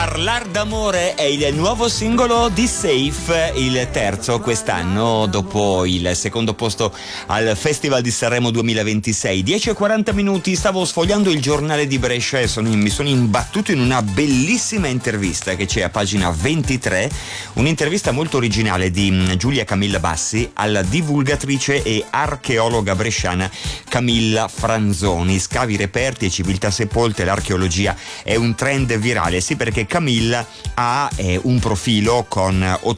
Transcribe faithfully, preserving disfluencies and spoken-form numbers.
Parlar d'amore è il nuovo singolo di Safe, il terzo quest'anno dopo il secondo posto al Festival di Sanremo duemilaventisei. dieci e quaranta minuti, stavo sfogliando il giornale di Brescia e sono, mi sono imbattuto in una bellissima intervista che c'è a pagina ventitré, un'intervista molto originale di Giulia Camilla Bassi alla divulgatrice e archeologa bresciana Camilla Franzoni. Scavi, reperti e civiltà sepolte, l'archeologia è un trend virale, sì, perché Camilla ha eh, un profilo con